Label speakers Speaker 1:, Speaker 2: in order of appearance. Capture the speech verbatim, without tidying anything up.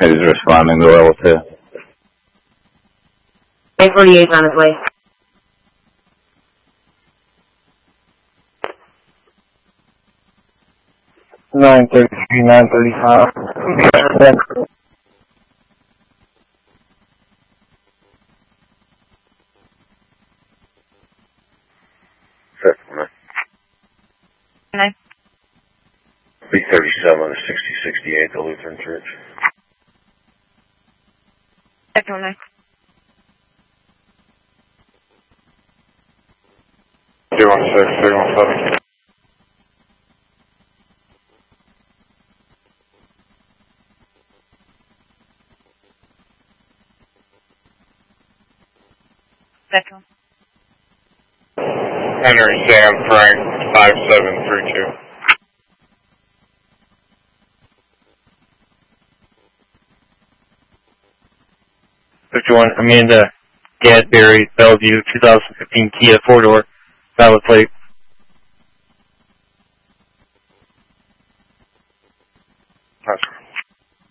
Speaker 1: Is responding to level two.
Speaker 2: eight forty-eight on its way.
Speaker 3: nine thirty-three, nine thirty-five.
Speaker 4: Second,
Speaker 2: Nine.
Speaker 4: B thirty-seven to sixty sixty-eight, the Lutheran Church.
Speaker 2: Second nine.
Speaker 4: two one six, three one seven.
Speaker 2: Second.
Speaker 4: Henry Sam Frank, five seven three two.
Speaker 3: fifty-one, Amanda Gadberry, Bellevue, two thousand fifteen Kia four-door, valid plate.